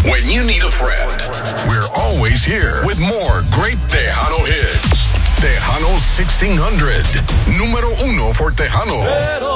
When you need a friend, we're always here with more great Tejano hits. Tejano 1600, número uno for Tejano.